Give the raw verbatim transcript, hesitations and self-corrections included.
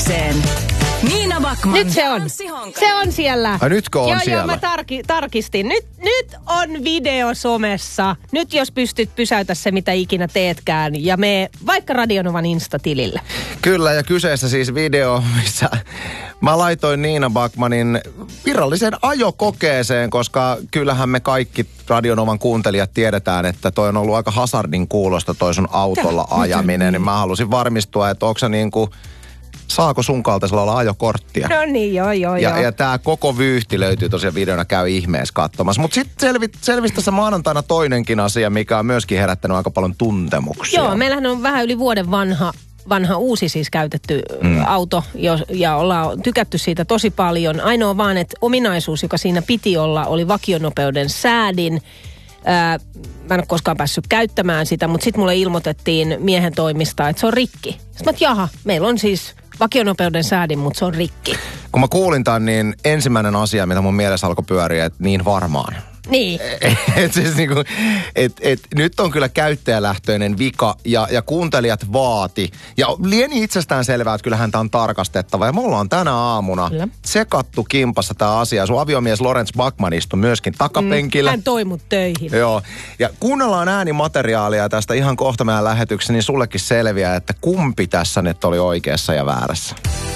puheeseen. Niina Backman. Nyt se on. Se on siellä. Ai nytkö on joo, siellä? Joo, mä tarki, tarkistin. Nyt, nyt on video somessa. Nyt jos pystyt pysäytä se, mitä ikinä teetkään. Ja me vaikka Radionovan Insta-tilille. Kyllä, ja kyseessä siis video, missä mä laitoin Niina Backmanin viralliseen ajokokeeseen, koska kyllähän me kaikki Radionovan kuuntelijat tiedetään, että toi on ollut aika hazardin kuulosta toi sun autolla Täh, ajaminen. Niin mä halusin varmistua, että onko se niinku... Saako sun kaltaisella olla ajokorttia? No niin, joo, joo, ja, joo. Ja tää koko vyyhti löytyy tosiaan videona, käy ihmeessä katsomassa. Mutta sitten selvi, selvisi tässä maanantaina toinenkin asia, mikä on myöskin herättänyt aika paljon tuntemuksia. Joo, meillähän on vähän yli vuoden vanha, vanha uusi siis käytetty mm. auto, jo, ja ollaan tykätty siitä tosi paljon. Ainoa vaan, että ominaisuus, joka siinä piti olla, oli vakionopeuden säädin. Ää, mä en ole koskaan päässyt käyttämään sitä, mutta sitten mulle ilmoitettiin miehen toimista, että se on rikki. Sitten mä, että jaha, meillä on siis vakionopeuden säädin, mutta se on rikki. Kun mä kuulin tämän, niin ensimmäinen asia, mitä mun mielessä alkoi pyöriä, että niin varmaan. Niin. et siis niinku, et, et, nyt on kyllä käyttäjälähtöinen vika ja, ja kuuntelijat vaati. Ja lieni itsestään selvää, että kyllähän tämä on tarkastettava. Ja me ollaan tänä aamuna kyllä. sekattu kimpassa tämä asia. Sun aviomies Lorenz Backman istui myöskin takapenkillä. Mm, hän toi mut töihin. Joo. Ja kuunnellaan äänimateriaalia tästä ihan kohta meidän lähetyksessä, niin sullekin selviää, että kumpi tässä nyt oli oikeassa ja väärässä.